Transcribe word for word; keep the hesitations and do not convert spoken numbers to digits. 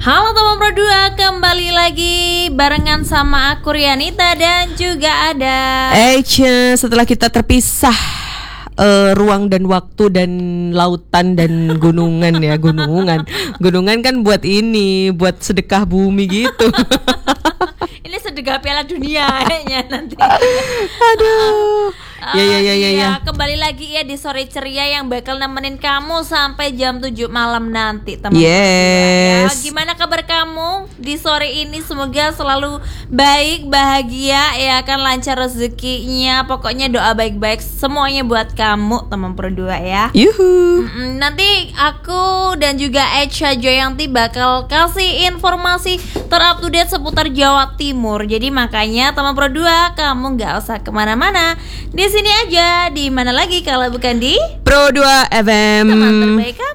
Halo teman Pro dua, kembali lagi barengan sama aku Rianita dan juga ada Echa. Setelah kita terpisah uh, ruang dan waktu dan lautan dan gunungan ya gunungan gunungan kan buat ini buat sedekah bumi gitu. Ini sedekah Piala Dunia kayaknya nanti. Aduh. Uh, ya ya ya ya ya. Kembali lagi ya di Sore Ceria yang bakal nemenin kamu sampai jam tujuh malam nanti teman-teman. Yes. Ya, gimana kabar kamu di sore ini? Semoga selalu baik, bahagia ya kan, lancar rezekinya. Pokoknya doa baik-baik semuanya buat kamu teman Pro dua ya. Yuhu. Mm-mm, nanti aku dan juga Echa Joyanti bakal kasih informasi terupdate seputar Jawa Timur. Jadi makanya teman Pro dua, kamu nggak usah kemana-mana. Di sini aja, di mana lagi kalau bukan di Pro dua F M. Teman terbaik